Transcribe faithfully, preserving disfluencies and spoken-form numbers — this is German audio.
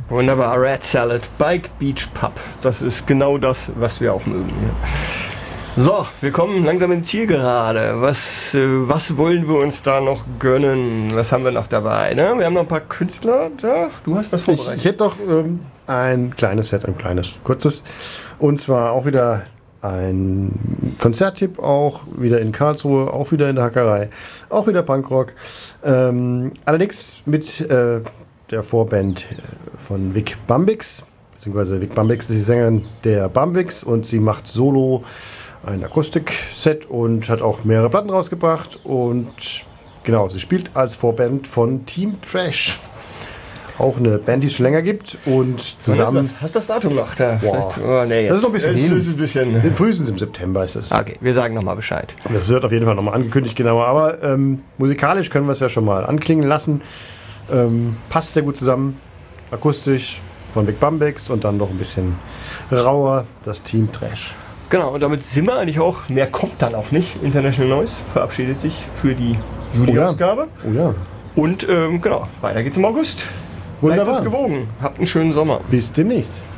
Wunderbar, Red Salad, Bike Beach Pub. Das ist genau das, was wir auch mögen. So, wir kommen langsam ins Ziel gerade. Was, äh, was wollen wir uns da noch gönnen? Was haben wir noch dabei? Ne? Wir haben noch ein paar Künstler da. Du hast was vorbereitet. Ich, ich hätte noch ähm, ein kleines Set, ein kleines, kurzes. Und zwar auch wieder ein Konzerttipp, auch wieder in Karlsruhe, auch wieder in der Hackerei, auch wieder Punkrock. Ähm, allerdings mit äh, der Vorband von Vic Bambix, beziehungsweise Vic Bambix ist die Sängerin der Bambix und sie macht solo ein Akustikset und hat auch mehrere Platten rausgebracht und genau, sie spielt als Vorband von Team Trash. Auch eine Band, die es schon länger gibt und zusammen... Hast du das Datum noch? Da wow. oh, nee, das ist noch ein bisschen hin. Das ist ein bisschen frühestens im September ist es. Okay, wir sagen nochmal Bescheid. Das wird auf jeden Fall nochmal angekündigt, genauer. Aber ähm, musikalisch können wir es ja schon mal anklingen lassen. Ähm, passt sehr gut zusammen. Akustisch von Vic Bambix und dann noch ein bisschen rauer, das Team Trash. Genau, und damit sind wir eigentlich auch, mehr kommt dann auch nicht. International Noise verabschiedet sich für die Juli-Ausgabe. Oh ja. Oh ja. Und ähm, genau, weiter geht's im August. Wunderbar. Bleibt uns gewogen. Habt einen schönen Sommer. Bis demnächst.